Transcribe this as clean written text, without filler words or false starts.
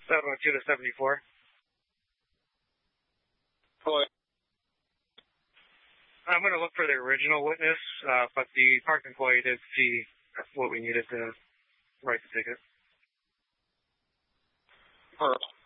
702 to 74. Hello. I'm going to look for the original witness, but the park employee did see what we needed to write the ticket. All right.